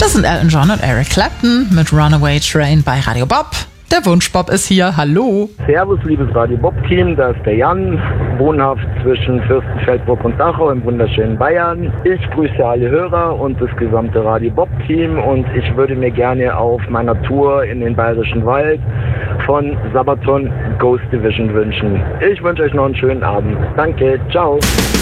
Das sind Elton John und Eric Clapton mit Runaway Train bei Radio Bob. Der Wunschbob ist hier. Hallo. Servus, liebes Radio Bob-Team. Da ist der Jan, wohnhaft zwischen Fürstenfeldbruck und Dachau im wunderschönen Bayern. Ich grüße alle Hörer und das gesamte Radio Bob-Team und ich würde mir gerne auf meiner Tour in den Bayerischen Wald von Sabaton Ghost Division wünschen. Ich wünsche euch noch einen schönen Abend. Danke, ciao.